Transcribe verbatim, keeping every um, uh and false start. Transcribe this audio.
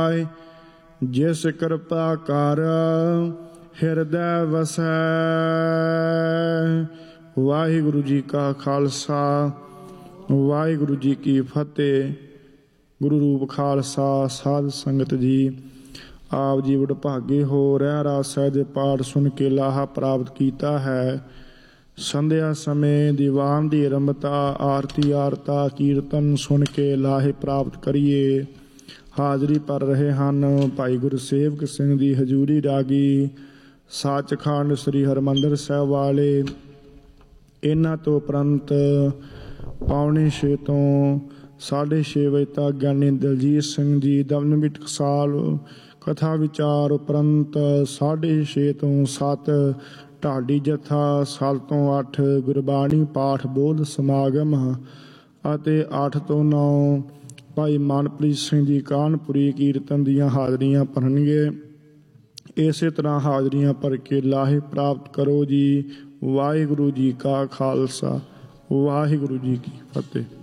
जिस कृपा कर हिरदै वसै। वाहिगुरु जी का खालसा वाहिगुरु जी की फतेह। गुरु रूप खालसा साध संगत जी, आप जी वਡਭਾਗੇ हो रहरास सहज पाठ सुन के लाहा प्राप्त किया है। संध्या समय दीवान दी रमता आरती आरता कीर्तन सुन के लाहे प्राप्त करिए। हाजरी पर रहे ਹਨ भाई गुरसेवक सिंह ਦੀ ਹਜ਼ੂਰੀ ਰਾਗੀ ਸੱਚਖੰਡ ਸ੍ਰੀ ਹਰਿਮੰਦਰ ਸਾਹਿਬ ਵਾਲੇ। ਇਹਨਾਂ ਤੋਂ ਉਪਰੰਤ ਪੌਣੇ ਛੇ ਤੋਂ ਸਾਢੇ ਛੇ ਵਜੇ ਤੱਕ ਗਿਆਨੀ ਦਲਜੀਤ ਸਿੰਘ ਜੀ ਦਮਦਮੀ ਟਕਸਾਲ ਕਥਾ ਵਿਚਾਰ ਉਪਰੰਤ ਸਾਢੇ ਛੇ ਤੋਂ ਸੱਤ ਢਾਡੀ ਜਥਾ, ਸੱਤ ਤੋਂ ਅੱਠ ਗੁਰਬਾਣੀ ਪਾਠ ਬੋਧ ਸਮਾਗਮ ਅਤੇ ਅੱਠ ਤੋਂ ਨੌ ਭਾਈ ਮਨਪ੍ਰੀਤ ਸਿੰਘ ਜੀ ਕਾਨਪੁਰੀ ਕੀਰਤਨ ਦੀਆਂ ਹਾਜ਼ਰੀਆਂ ਭਰਨਗੇ। ਇਸੇ ਤਰ੍ਹਾਂ ਹਾਜ਼ਰੀਆਂ ਭਰ ਕੇ ਲਾਹੇ ਪ੍ਰਾਪਤ ਕਰੋ ਜੀ। ਵਾਹਿਗੁਰੂ ਜੀ ਕਾ ਖਾਲਸਾ ਵਾਹਿਗੁਰੂ ਜੀ ਕੀ ਫਤਿਹ।